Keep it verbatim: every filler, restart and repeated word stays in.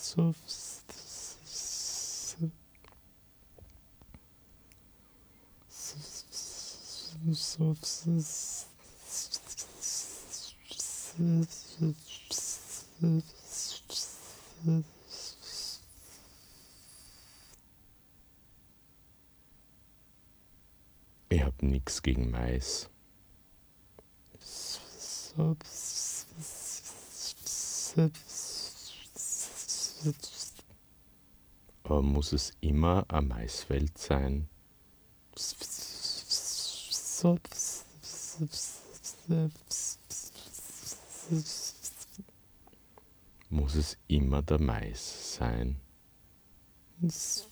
Ich habe nichts gegen Mais. Aber muss es immer ein Maisfeld sein? Muss es immer der Mais sein?